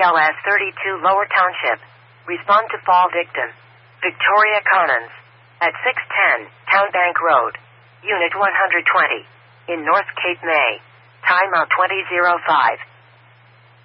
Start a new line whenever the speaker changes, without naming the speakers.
BLS 32 Lower Township. Respond to fall victim. Victoria Connons. At 610, Town Bank Road. Unit 120. In North Cape May. Time out 2005.